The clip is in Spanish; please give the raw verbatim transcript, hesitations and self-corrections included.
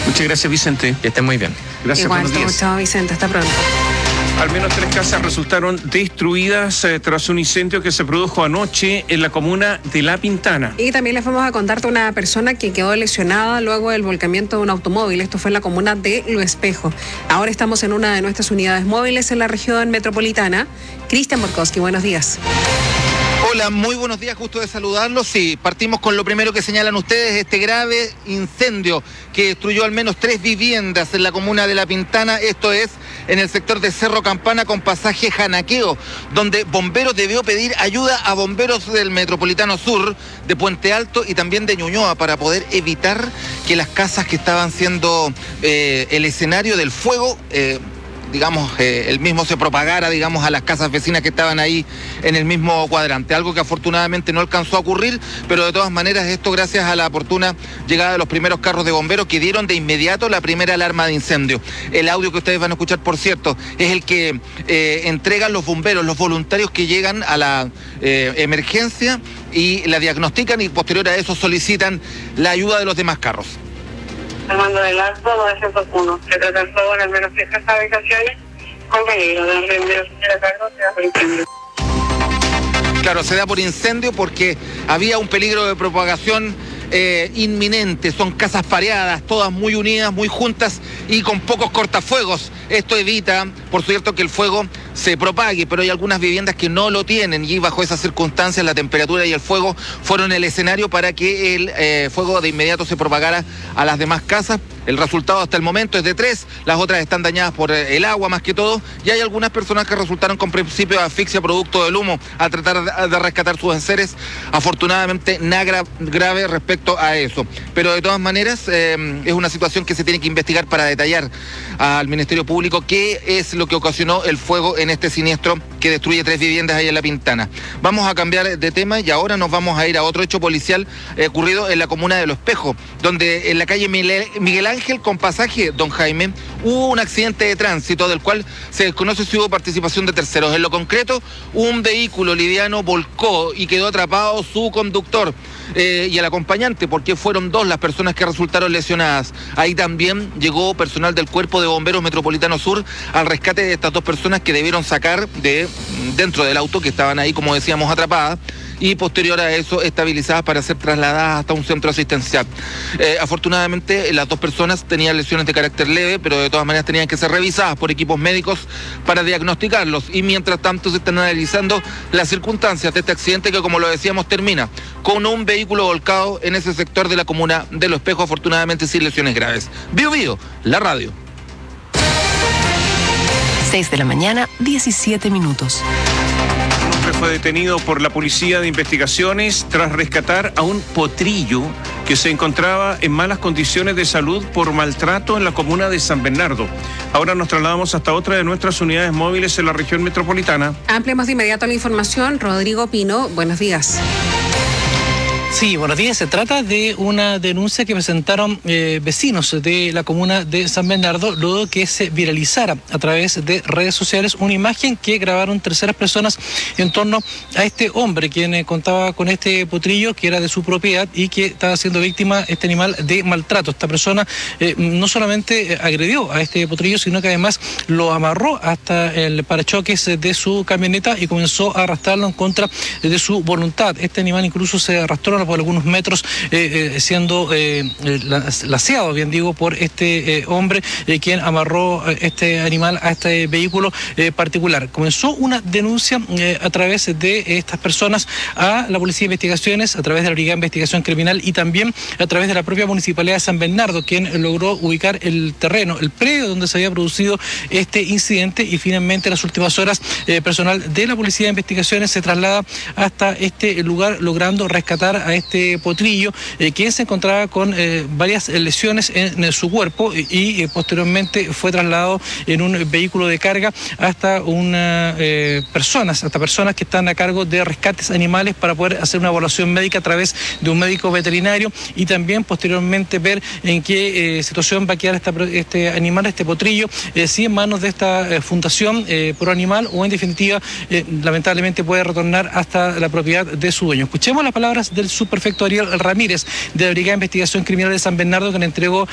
Muchas gracias, Vicente. Que estén muy bien. Gracias, Igual, buenos días. chao, Vicente, hasta pronto. Al menos tres casas resultaron destruidas eh, tras un incendio que se produjo anoche en la comuna de La Pintana. Y también les vamos a contarte una persona que quedó lesionada luego del volcamiento de un automóvil. Esto fue en la comuna de Lo Espejo. Ahora estamos en una de nuestras unidades móviles en la región metropolitana. Cristian Borkowski, buenos días. Hola, muy buenos días, gusto de saludarlos. Sí, partimos con lo primero que señalan ustedes, este grave incendio que destruyó al menos tres viviendas en la comuna de La Pintana, esto es en el sector de Cerro Campana con pasaje Janaqueo, donde bomberos debió pedir ayuda a bomberos del Metropolitano Sur, de Puente Alto y también de Ñuñoa para poder evitar que las casas que estaban siendo eh, el escenario del fuego, eh, digamos, eh, el mismo se propagara, digamos, a las casas vecinas que estaban ahí en el mismo cuadrante. Algo que afortunadamente no alcanzó a ocurrir, pero de todas maneras esto gracias a la oportuna llegada de los primeros carros de bomberos que dieron de inmediato la primera alarma de incendio. El audio que ustedes van a escuchar, por cierto, es el que eh, entregan los bomberos, los voluntarios que llegan a la eh, emergencia y la diagnostican y posterior a eso solicitan la ayuda de los demás carros. Al mando del alto novecientos uno. Se trata el fuego en al menos tres habitaciones con peligro de los renderos de la carga se da por incendio. Claro, se da por incendio porque había un peligro de propagación eh, inminente. Son casas pareadas, todas muy unidas, muy juntas y con pocos cortafuegos. Esto evita, por cierto, que el fuego se propague, pero hay algunas viviendas que no lo tienen y bajo esas circunstancias la temperatura y el fuego fueron el escenario para que el eh, fuego de inmediato se propagara a las demás casas. El resultado hasta el momento es de tres, las otras están dañadas por el agua más que todo y hay algunas personas que resultaron con principio de asfixia producto del humo al tratar de rescatar sus enseres. Afortunadamente nada gra grave respecto a eso, pero de todas maneras eh, es una situación que se tiene que investigar para detallar al Ministerio Público qué es lo que ocasionó el fuego en este siniestro que destruye tres viviendas ahí en La Pintana. Vamos a cambiar de tema y ahora nos vamos a ir a otro hecho policial eh, ocurrido en la comuna de Lo Espejo, donde en la calle Miguel Ángel con pasaje Don Jaime hubo un accidente de tránsito del cual se desconoce si hubo participación de terceros. En lo concreto, un vehículo liviano volcó y quedó atrapado su conductor eh, y el acompañante, porque fueron dos las personas que resultaron lesionadas. Ahí también llegó personal del Cuerpo de Bomberos Metropolitano Sur al rescate de estas dos personas que debieron sacar de dentro del auto, que estaban ahí, como decíamos, atrapadas, y posterior a eso estabilizadas para ser trasladadas hasta un centro asistencial. Eh, afortunadamente las dos personas tenían lesiones de carácter leve, pero de todas maneras tenían que ser revisadas por equipos médicos para diagnosticarlos y mientras tanto se están analizando las circunstancias de este accidente que, como lo decíamos, termina con un vehículo volcado en ese sector de la comuna de Lo Espejo, afortunadamente sin lesiones graves. Bio Bio, la radio. seis de la mañana, diecisiete minutos. Un hombre fue detenido por la Policía de Investigaciones tras rescatar a un potrillo que se encontraba en malas condiciones de salud por maltrato en la comuna de San Bernardo. Ahora nos trasladamos hasta otra de nuestras unidades móviles en la región metropolitana. Ampliamos de inmediato la información. Rodrigo Pino, buenos días. Sí, buenos días. Se trata de una denuncia que presentaron eh, vecinos de la comuna de San Bernardo luego que se viralizara a través de redes sociales una imagen que grabaron terceras personas en torno a este hombre quien eh, contaba con este potrillo que era de su propiedad y que estaba siendo víctima este animal de maltrato. Esta persona eh, no solamente agredió a este potrillo, sino que además lo amarró hasta el parachoques de su camioneta y comenzó a arrastrarlo en contra de su voluntad. Este animal incluso se arrastró por algunos metros eh, eh, siendo eh, laceado, bien digo, por este eh, hombre eh, quien amarró eh, este animal a este vehículo eh, particular. Comenzó una denuncia eh, a través de estas personas a la Policía de Investigaciones, a través de la Brigada de Investigación Criminal y también a través de la propia Municipalidad de San Bernardo, quien logró ubicar el terreno, el predio donde se había producido este incidente y finalmente en las últimas horas eh, personal de la Policía de Investigaciones se traslada hasta este lugar logrando rescatar a este potrillo, eh, quien se encontraba con eh, varias lesiones en, en su cuerpo y, y eh, posteriormente fue trasladado en un vehículo de carga hasta una eh, personas, hasta personas que están a cargo de rescates animales para poder hacer una evaluación médica a través de un médico veterinario y también posteriormente ver en qué eh, situación va a quedar esta, este animal, este potrillo, eh, si en manos de esta eh, fundación eh, pro animal o en definitiva eh, lamentablemente puede retornar hasta la propiedad de su dueño. Escuchemos las palabras del subprefecto Ariel Ramírez de la Brigada de Investigación Criminal de San Bernardo, que le entregó